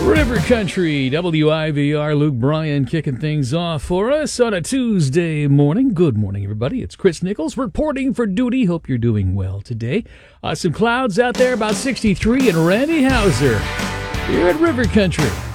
River Country, WIVR, Luke Bryan kicking things off for us on a Tuesday morning. Good morning, everybody. It's Chris Nichols reporting for duty. Hope you're doing well today. Some clouds out there, about 63, and Randy Hauser here at River Country.